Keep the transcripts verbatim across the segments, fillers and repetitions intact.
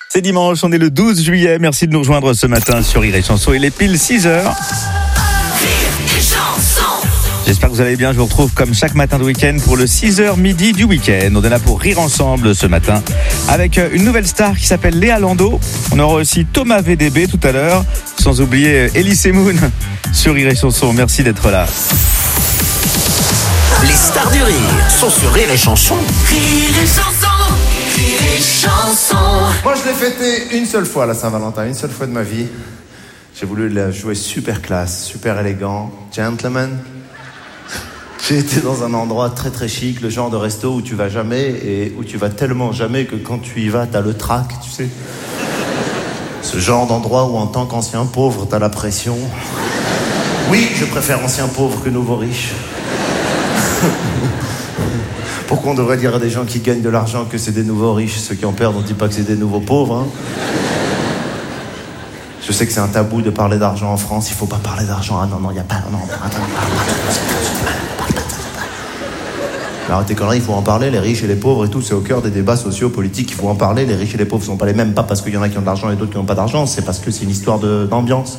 C'est dimanche, on est le douze juillet. Merci de nous rejoindre ce matin sur Rire et Chanson. Il est pile six heures. J'espère que vous allez bien. Je vous retrouve comme chaque matin de week-end pour le six heures midi du week-end. On est là pour rire ensemble ce matin avec une nouvelle star qui s'appelle Léa Landau. On aura aussi Thomas V D B tout à l'heure. Sans oublier Elise Moon sur Rire et Chanson. Merci d'être là. Les stars du rire sont sur Rire et Chanson. Rire et Chanson. Rire et Chanson. Moi, je l'ai fêté une seule fois, la Saint-Valentin, une seule fois de ma vie. J'ai voulu la jouer super classe, super élégant, gentleman. J'ai été dans un endroit très très chic, le genre de resto où tu vas jamais et où tu vas tellement jamais que quand tu y vas, t'as le trac, tu sais. Ce genre d'endroit où en tant qu'ancien pauvre, t'as la pression. Oui, je préfère ancien pauvre que nouveau riche. Pourquoi on devrait dire à des gens qui gagnent de l'argent que c'est des nouveaux riches? Ceux qui en perdent, on ne dit pas que c'est des nouveaux pauvres, hein. Je sais que c'est un tabou de parler d'argent en France. Il faut pas parler d'argent. Ah non, non, il n'y a pas... Non, attends, attends, attends. Arrêtez conneries, il faut en parler. Les riches et les pauvres et tout, c'est au cœur des débats sociaux, politiques. Il faut en parler. Les riches et les pauvres ne sont pas les mêmes. Pas parce qu'il y en a qui ont de l'argent et d'autres qui n'ont pas d'argent. C'est parce que c'est une histoire de, d'ambiance.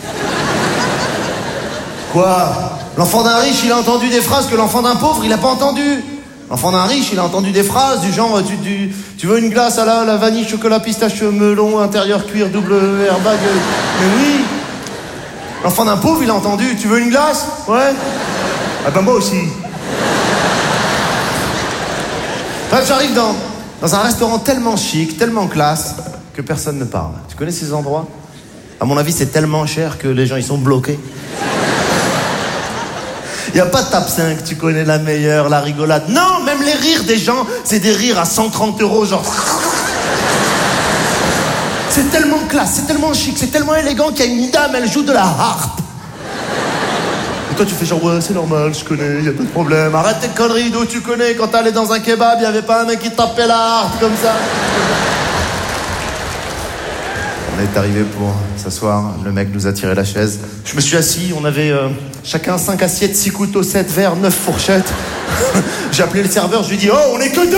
Quoi? L'enfant d'un riche, il a entendu des phrases que l'enfant d'un pauvre, il n'a pas entendu. L'enfant d'un riche, il a entendu des phrases du genre tu, tu, tu veux une glace à la, la vanille, chocolat, pistache, melon, intérieur, cuir, double airbag. Mais oui. L'enfant d'un pauvre, il a entendu tu veux une glace? Ouais. Ah ben moi aussi. Bref, j'arrive dans, dans un restaurant tellement chic, tellement classe, que personne ne parle. Tu connais ces endroits? À mon avis, c'est tellement cher que les gens, ils sont bloqués. Il n'y a pas de top cinq, tu connais la meilleure, la rigolade. Non, même les rires des gens, c'est des rires à cent trente euros, genre... C'est tellement classe, c'est tellement chic, c'est tellement élégant qu'il y a une dame, elle joue de la harpe. Et toi, tu fais genre, ouais, c'est normal, je connais, il n'y a pas de problème. Arrête tes conneries, d'où tu connais, quand t'allais dans un kebab, il n'y avait pas un mec qui tapait la harpe comme ça. On est arrivé pour s'asseoir, le mec nous a tiré la chaise. Je me suis assis, on avait euh, chacun cinq assiettes, six couteaux, sept verres, neuf fourchettes. J'ai appelé le serveur, je lui ai dit « Oh, on est que deux !»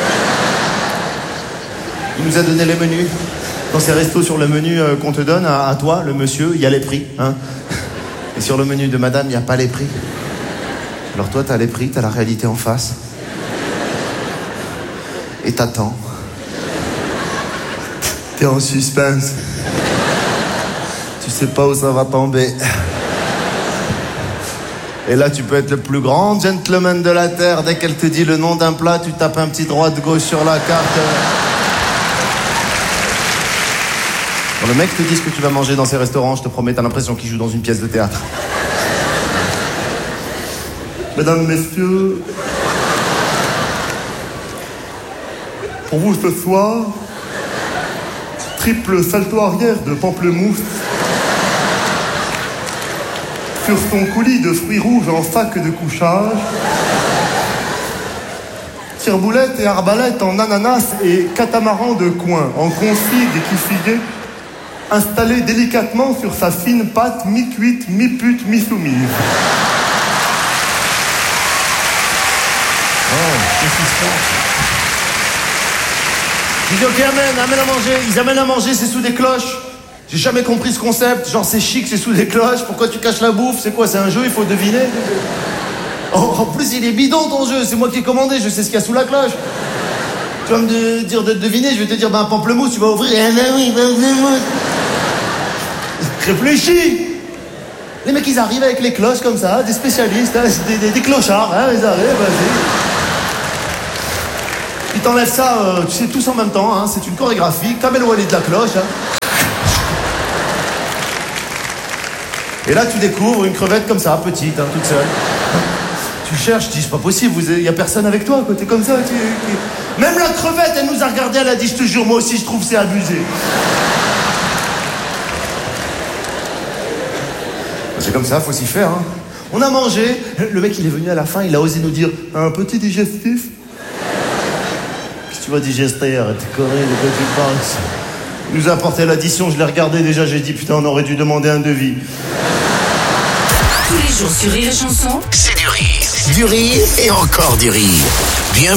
Il nous a donné les menus. Dans ces restos, sur le menu euh, qu'on te donne, à, à toi, le monsieur, il y a les prix. Hein. Et sur le menu de madame, il n'y a pas les prix. Alors toi, t'as les prix, t'as la réalité en face. Et t'attends. T'es en suspense. Tu sais pas où ça va tomber. Et là, tu peux être le plus grand gentleman de la Terre. Dès qu'elle te dit le nom d'un plat, tu tapes un petit droite-gauche sur la carte. Quand le mec te dit ce que tu vas manger dans ces restaurants, je te promets, t'as l'impression qu'il joue dans une pièce de théâtre. Mesdames, messieurs, pour vous ce soir... triple salto arrière de pamplemousse sur son coulis de fruits rouges en sac de couchage, tire-boulette et arbalète en ananas et catamaran de coin en config et kifigué, installé délicatement sur sa fine pâte mi-cuite, mi-pute, mi-soumise. Oh, qu'est-ce qui se passe? Ils disent ok, amène, amène à manger. Ils amènent à manger, c'est sous des cloches. J'ai jamais compris ce concept. Genre c'est chic, c'est sous des cloches. Pourquoi tu caches la bouffe? C'est quoi? C'est un jeu, il faut deviner. En, en plus, il est bidon ton jeu. C'est moi qui ai commandé, je sais ce qu'il y a sous la cloche. Tu vas me de, dire de deviner, je vais te dire ben pamplemousse, tu vas ouvrir. Eh ben oui, pamplemousse. Réfléchis. Les mecs, ils arrivent avec les cloches comme ça, des spécialistes, hein, des, des, des clochards, hein, ils arrivent, vas-y. Ils t'enlèvent ça, euh, tu sais, tous en même temps, hein, c'est une chorégraphie, Kamel Ouali de la cloche. Hein. Et là, tu découvres une crevette comme ça, petite, hein, toute seule. Tu cherches, tu dis, c'est pas possible, il y a personne avec toi, quoi, t'es comme ça. Tu, tu... Même la crevette, elle nous a regardé, elle a dit, je te jure, moi aussi, je trouve que c'est abusé. C'est comme ça, faut s'y faire. Hein. On a mangé, le mec, il est venu à la fin, il a osé nous dire, un petit digestif. Tu vas digester, arrête tes conneries, de quoi tu parles? Il nous a apporté l'addition, je l'ai regardé déjà, j'ai dit putain, on aurait dû demander un devis. Tous les jours sur Rire et Chanson, C'est du rire, du rire et encore du rire. Bien